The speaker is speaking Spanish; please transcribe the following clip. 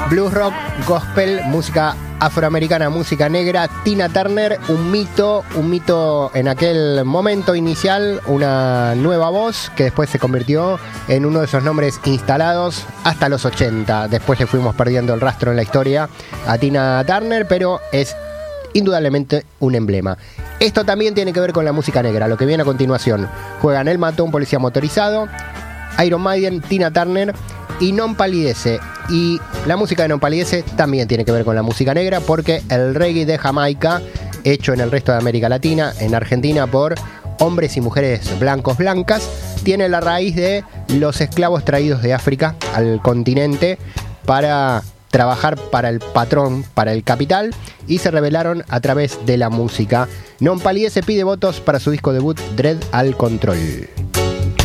Blues rock, gospel, música afroamericana, música negra. Tina Turner, un mito en aquel momento inicial, una nueva voz que después se convirtió en uno de esos nombres instalados hasta los 80. Después le fuimos perdiendo el rastro en la historia a Tina Turner, pero es indudablemente un emblema. Esto también tiene que ver con la música negra, lo que viene a continuación. Juegan Él mató a un policía motorizado, Iron Maiden, Tina Turner y Non Palidece. Y la música de Non Palidece también tiene que ver con la música negra, porque el reggae de Jamaica, hecho en el resto de América Latina, en Argentina por hombres y mujeres blancas, tiene la raíz de los esclavos traídos de África al continente para trabajar para el patrón, para el capital, y se rebelaron a través de la música. Non Palidece pide votos para su disco debut Dread al Control.